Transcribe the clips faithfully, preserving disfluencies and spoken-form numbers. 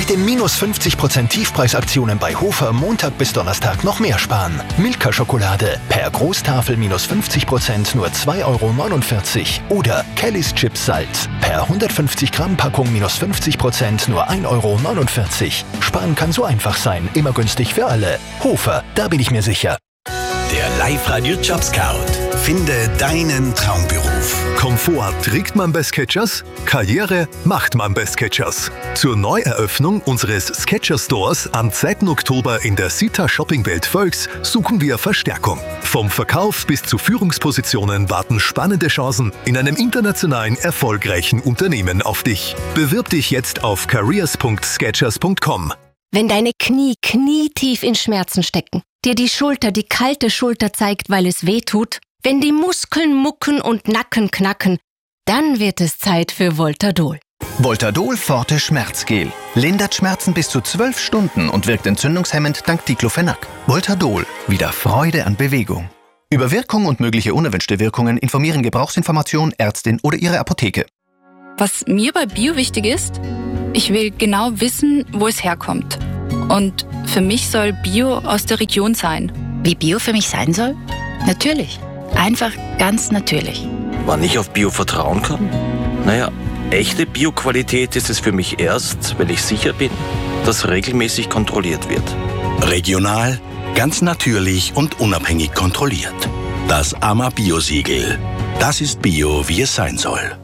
Mit den minus fünfzig Prozent Tiefpreisaktionen bei Hofer Montag bis Donnerstag noch mehr sparen. Milka-Schokolade per Großtafel minus fünfzig Prozent nur zwei Euro neunundvierzig. Oder Kellys Chips Salz per hundertfünfzig Gramm Packung minus fünfzig Prozent nur ein Euro neunundvierzig. Sparen kann so einfach sein, immer günstig für alle. Hofer, da bin ich mir sicher. Der Live-Radio-Job-Scout. Finde deinen Traumberuf. Komfort trägt man bei Skechers, Karriere macht man bei Skechers. Zur Neueröffnung unseres Skechers Stores am zweiten Oktober in der Sita Shoppingwelt Völks suchen wir Verstärkung. Vom Verkauf bis zu Führungspositionen warten spannende Chancen in einem internationalen erfolgreichen Unternehmen auf dich. Bewirb dich jetzt auf careers punkt skechers punkt com. Wenn deine Knie knietief in Schmerzen stecken, dir die Schulter die kalte Schulter zeigt, weil es weh tut, wenn die Muskeln mucken und Nacken knacken, dann wird es Zeit für Voltadol. Voltadol Forte Schmerzgel. Lindert Schmerzen bis zu zwölf Stunden und wirkt entzündungshemmend dank Diclofenac. Voltadol. Wieder Freude an Bewegung. Über Wirkung und mögliche unerwünschte Wirkungen informieren Gebrauchsinformation, Ärztin oder Ihre Apotheke. Was mir bei Bio wichtig ist, ich will genau wissen, wo es herkommt. Und für mich soll Bio aus der Region sein. Wie Bio für mich sein soll? Natürlich. Einfach ganz natürlich. Wann ich auf Bio vertrauen kann? Naja, echte Bio-Qualität ist es für mich erst, wenn ich sicher bin, dass regelmäßig kontrolliert wird. Regional, ganz natürlich und unabhängig kontrolliert. Das A M A Bio-Siegel. Das ist Bio, wie es sein soll.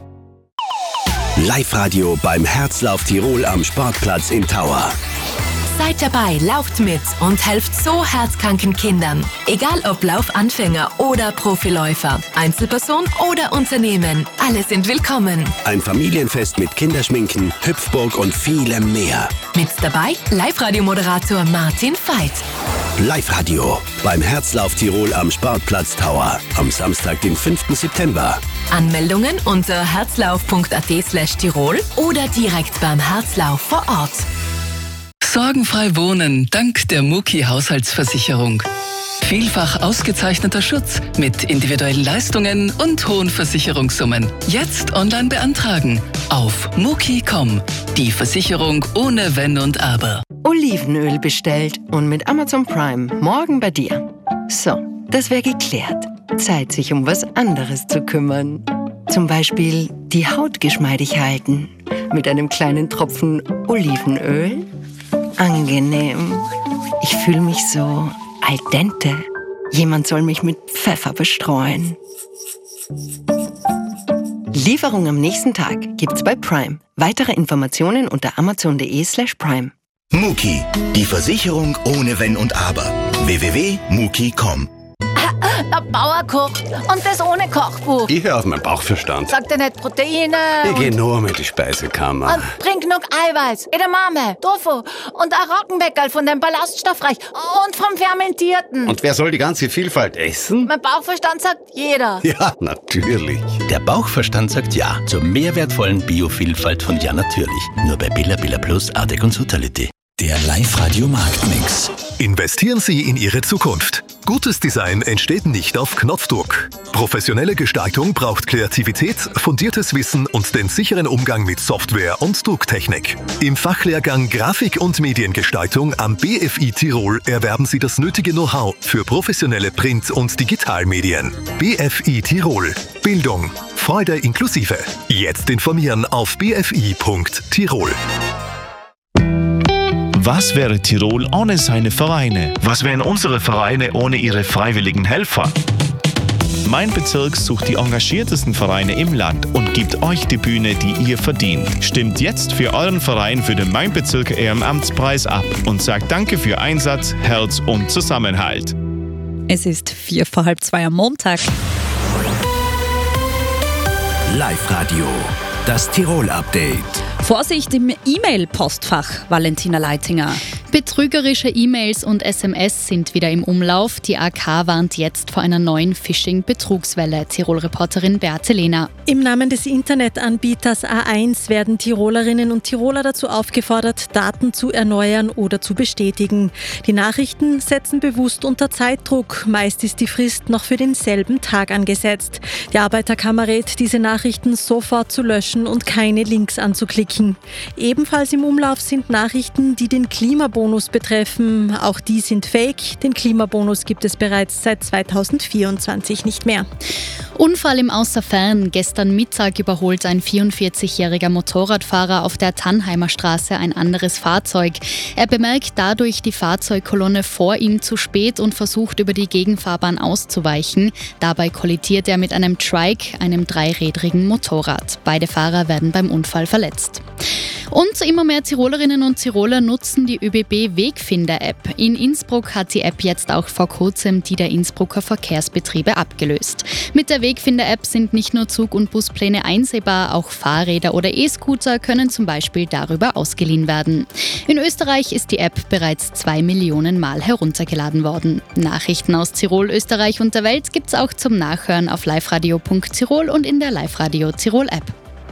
Live-Radio beim Herzlauf Tirol am Sportplatz in Tauer. Seid dabei, lauft mit und helft so herzkranken Kindern. Egal ob Laufanfänger oder Profiläufer, Einzelperson oder Unternehmen, alle sind willkommen. Ein Familienfest mit Kinderschminken, Hüpfburg und vielem mehr. Mit dabei Live-Radio-Moderator Martin Veit. Live-Radio beim Herzlauf Tirol am Sportplatz Tauer am Samstag, den fünften September. Anmeldungen unter herzlauf punkt at slash Tirol oder direkt beim Herzlauf vor Ort. Sorgenfrei wohnen dank der Muki Haushaltsversicherung. Vielfach ausgezeichneter Schutz mit individuellen Leistungen und hohen Versicherungssummen. Jetzt online beantragen auf muki punkt com. Die Versicherung ohne Wenn und Aber. Olivenöl bestellt und mit Amazon Prime morgen bei dir. So, das wäre geklärt. Zeit, sich um was anderes zu kümmern. Zum Beispiel die Haut geschmeidig halten mit einem kleinen Tropfen Olivenöl. Angenehm. Ich fühle mich so al dente. Jemand soll mich mit Pfeffer bestreuen. Lieferung am nächsten Tag gibt's bei Prime. Weitere Informationen unter amazon punkt de slash prime. Muki, die Versicherung ohne Wenn und Aber. w w w punkt muki punkt com. Der Bauer kocht und das ohne Kochbuch. Ich höre auf meinen Bauchverstand. Sagt er nicht Proteine? Ich gehe nur mit die Speisekammer. Und trink genug Eiweiß, Edamame, Tofu und ein Roggenbäckerl von dem Ballaststoffreich und vom Fermentierten. Und wer soll die ganze Vielfalt essen? Mein Bauchverstand sagt jeder. Ja, natürlich. Der Bauchverstand sagt ja zur mehrwertvollen Biovielfalt von Ja Natürlich. Nur bei Billa Billa Plus, Adek und Sutality. Der Live-Radio-Marktmix. Investieren Sie in Ihre Zukunft. Gutes Design entsteht nicht auf Knopfdruck. Professionelle Gestaltung braucht Kreativität, fundiertes Wissen und den sicheren Umgang mit Software und Drucktechnik. Im Fachlehrgang Grafik- und Mediengestaltung am B F I Tirol erwerben Sie das nötige Know-how für professionelle Print- und Digitalmedien. B F I Tirol. Bildung. Freude inklusive. Jetzt informieren auf b f i punkt tirol. Was wäre Tirol ohne seine Vereine? Was wären unsere Vereine ohne ihre freiwilligen Helfer? Mein Bezirk sucht die engagiertesten Vereine im Land und gibt euch die Bühne, die ihr verdient. Stimmt jetzt für euren Verein für den Mein Bezirk Ehrenamtspreis ab und sagt Danke für Einsatz, Herz und Zusammenhalt. Es ist vier vor halb zwei am Montag. Live-Radio, das Tirol-Update. Vorsicht im E-Mail-Postfach, Valentina Leitinger. Betrügerische E-Mails und S M S sind wieder im Umlauf. Die A K warnt jetzt vor einer neuen Phishing-Betrugswelle. Tirol-Reporterin Beate Lehner. Im Namen des Internetanbieters A eins werden Tirolerinnen und Tiroler dazu aufgefordert, Daten zu erneuern oder zu bestätigen. Die Nachrichten setzen bewusst unter Zeitdruck. Meist ist die Frist noch für denselben Tag angesetzt. Die Arbeiterkammer rät, diese Nachrichten sofort zu löschen und keine Links anzuklicken. Ebenfalls im Umlauf sind Nachrichten, die den Klimabonus betreffen. Auch die sind fake. Den Klimabonus gibt es bereits seit zweitausendvierundzwanzig nicht mehr. Unfall im Außerfern. Gestern Mittag überholt ein vierundvierzigjähriger Motorradfahrer auf der Tannheimer Straße ein anderes Fahrzeug. Er bemerkt dadurch die Fahrzeugkolonne vor ihm zu spät und versucht, über die Gegenfahrbahn auszuweichen. Dabei kollidiert er mit einem Trike, einem dreirädrigen Motorrad. Beide Fahrer werden beim Unfall verletzt. Und immer mehr Tirolerinnen und Tiroler nutzen die ÖBB-Wegfinder-App. In Innsbruck hat die App jetzt auch vor kurzem die der Innsbrucker Verkehrsbetriebe abgelöst. Mit der Wegfinder-App sind nicht nur Zug- und Buspläne einsehbar, auch Fahrräder oder E-Scooter können zum Beispiel darüber ausgeliehen werden. In Österreich ist die App bereits zwei Millionen Mal heruntergeladen worden. Nachrichten aus Tirol, Österreich und der Welt gibt's auch zum Nachhören auf liveradio punkt tirol und in der Live-Radio Tirol-App.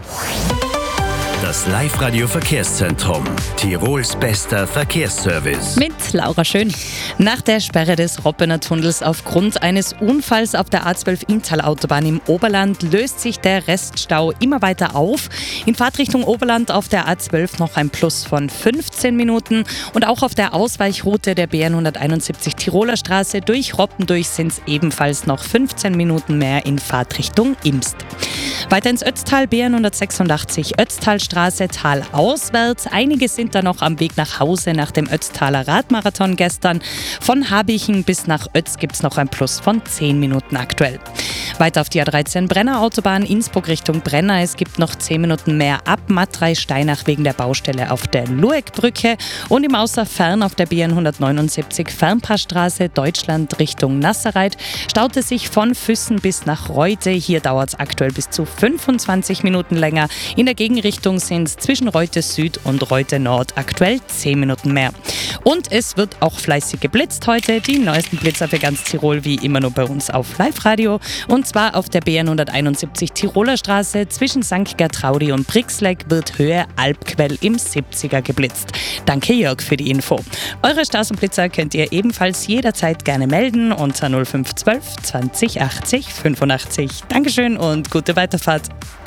Das Live-Radio-Verkehrszentrum. Tirols bester Verkehrsservice. Mit Laura Schön. Nach der Sperre des Roppener Tunnels aufgrund eines Unfalls auf der A zwölf Inntal-Autobahn im Oberland löst sich der Reststau immer weiter auf. In Fahrtrichtung Oberland auf der A zwölf noch ein Plus von fünfzehn Minuten und auch auf der Ausweichroute der B N hunderteinundsiebzig Tiroler Straße durch Roppen durch sind es ebenfalls noch fünfzehn Minuten mehr in Fahrtrichtung Imst. Weiter ins Ötztal, B N hundertsechsundachtzig Ötztalstraße, Tal auswärts. Einige sind da noch am Weg nach Hause nach dem Ötztaler Radmarathon gestern. Von Habichen bis nach Ötz gibt es noch ein Plus von zehn Minuten aktuell. Weiter auf die A dreizehn Brenner Autobahn Innsbruck Richtung Brenner. Es gibt noch zehn Minuten mehr ab Matrei-Steinach wegen der Baustelle auf der Lueckbrücke. Und im Außerfern auf der B N hundertneunundsiebzig Fernpassstraße Deutschland Richtung Nasserreit staut es sich von Füssen bis nach Reute. Hier dauert es aktuell bis zu fünfundzwanzig Minuten länger. In der Gegenrichtung sind es zwischen Reute Süd und Reute Nord aktuell zehn Minuten mehr. Und es wird auch fleißig geblitzt heute. Die neuesten Blitzer für ganz Tirol wie immer nur bei uns auf Live-Radio. Und zwar auf der B N hunderteinundsiebzig Tiroler Straße zwischen Sankt Gertraudi und Brixleck wird Höhe Alpquell im siebziger geblitzt. Danke Jörg für die Info. Eure Straßenblitzer könnt ihr ebenfalls jederzeit gerne melden unter null fünf zwölf zwanzig achtzig fünfundachtzig. Dankeschön und gute Weiterfahrt.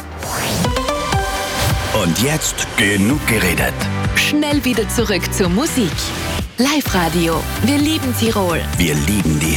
Und jetzt genug geredet. Schnell wieder zurück zur Musik. Live-Radio. Wir lieben Tirol. Wir lieben die